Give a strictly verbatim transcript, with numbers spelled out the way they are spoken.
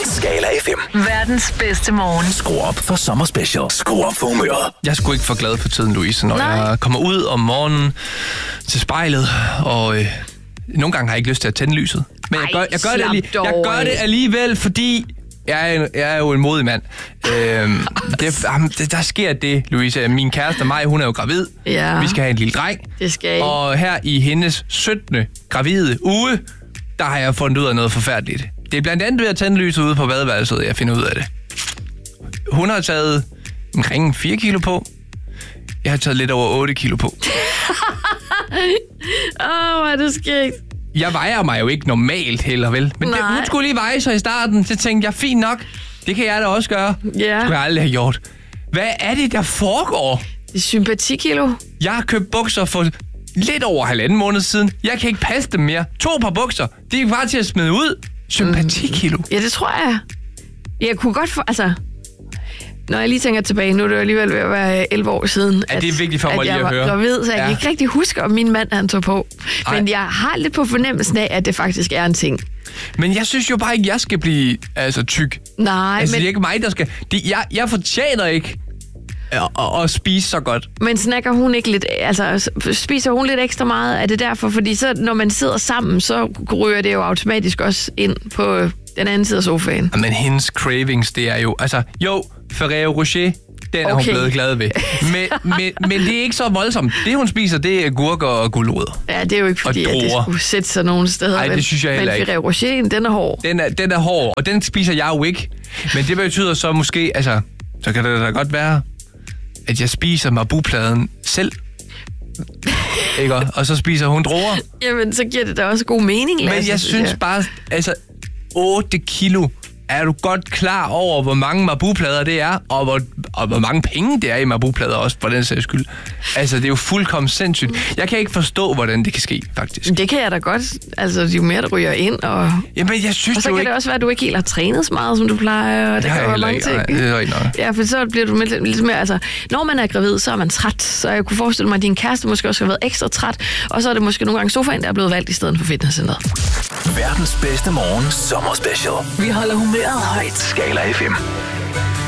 Skala F M. Verdens bedste morgen. Skru op for sommer special. Skru op for humøret. Jeg er sgu ikke for glad for tiden, Louise, når Nej. jeg kommer ud om morgenen til spejlet, og øh, nogle gange har jeg ikke lyst til at tænde lyset. Men jeg Ej, gør, jeg gør, det, slap alligevel, dog jeg gør af. det alligevel, fordi jeg er, en, jeg er jo en modig mand. øhm, det, jamen, det, der sker det, Louise. Min kæreste Maj, hun er jo gravid. Ja. Vi skal have en lille dreng. Det skal I. Og her i hendes syttende gravide uge, der har jeg fundet ud af noget forfærdeligt. Det er blandt andet ved at tænde lyset ude på badeværelset, jeg finder ud af det. Hun har taget omkring fire kilo på. Jeg har taget lidt over otte kilo på. Åh, oh, hvor er det skægt. Jeg vejer mig jo ikke normalt heller, vel? Men det, Nej. hun skulle lige veje sig i starten. Så tænkte jeg, fint nok. Det kan jeg da også gøre. Ja. Skulle jeg aldrig have gjort. Hvad er det, der foregår? Det er sympatikilo. Jeg har købt bukser for lidt over halvanden måned siden. Jeg kan ikke passe dem mere. To par bukser. De er bare til at smide ud. Sympatikilo. Ja, det tror jeg. Jeg kunne godt få... Altså, når jeg lige tænker tilbage, nu er det jo alligevel ved at være elleve år siden, Ja, det er vigtigt for mig at lige jeg at var høre. gravid, så jeg Ja. kan ikke rigtig huske, om min mand han tog på. Ej. Men jeg har lidt på fornemmelsen af, at det faktisk er en ting. Men jeg synes jo bare ikke, jeg skal blive altså, tyk. Nej, Altså, men, det er ikke mig, der skal... Det, jeg, jeg fortjener ikke at, at, at spise så godt. men snakker hun ikke lidt... Altså, spiser hun lidt ekstra meget? Er det derfor? Fordi så, når man sidder sammen, så ryger det jo automatisk også ind på den anden side af sofaen. Men hendes cravings, det er jo... Altså, jo, Ferrero Rocher, den er Okay. hun blevet glad ved. Men, men, men det er ikke så voldsomt. Det, hun spiser, det er gurker og gulerødder. Ja, det er jo ikke fordi, Og at det druer. skulle sætte sig nogen steder. Ej, det men- synes jeg heller men ikke. Ferrero Rocher, den er hård. Den er, den er hård, og den spiser jeg jo ikke. Men det betyder så måske... Altså, så kan det da godt være, at jeg spiser Mabu-pladen selv. Ikke? Og så spiser hun druer. Jamen, så giver det da også god mening, Lasse. Men jeg synes bare, altså otte kilo, er du godt klar over, hvor mange Mabu-plader det er, og hvor, og hvor mange penge det er i Mabu-plader også, for den sags skyld. Altså, det er jo fuldkommen sindssygt. Jeg kan ikke forstå, hvordan det kan ske, faktisk. Det kan jeg da godt. Altså, jo mere der ryger ind, og, Jamen, jeg synes og så jo kan ikke... det også være, at du ikke helt har trænet så meget, som du plejer. Og det, Det har kan jeg være heller mange ikke. ting. Nej, det er ikke nok. Ja, for så bliver du lidt, lidt mere... Altså, når man er gravid, så er man træt. Så jeg kunne forestille mig, at din kæreste måske også har været ekstra træt. Og så er det måske nogle gange sofaen, der er blevet valgt i stedet for fitnesscenteret. Verdens bedste morgen sommer special. Vi holder humøret højt. Skala F M.